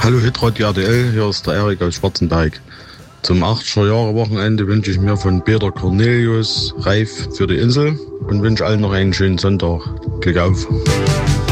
Hallo Hitrad RTL, hier ist der Erik aus Schwarzenberg. Zum 80er-Jahre-Wochenende wünsche ich mir von Peter Cornelius Reif für die Insel und wünsche allen noch einen schönen Sonntag. Glück auf!